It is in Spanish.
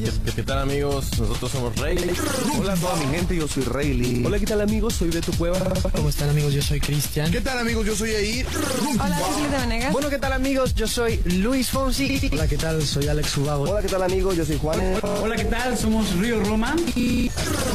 ¿Qué tal, amigos? Nosotros somos Rayleigh. Hola a toda mi gente, yo soy Rayleigh. Hola, ¿qué tal, amigos? Soy Beto Cueva. ¿Cómo están, amigos? Yo soy Cristian. ¿Qué tal, amigos? Yo soy Eir. Hola, soy Lita Venegas. Bueno, ¿qué tal, amigos? Yo soy Luis Fonsi. Hola, ¿qué tal? Soy Alex Ubago. Hola, ¿qué tal, amigos? Yo soy Juan. Hola, ¿qué tal? Somos Río Roma.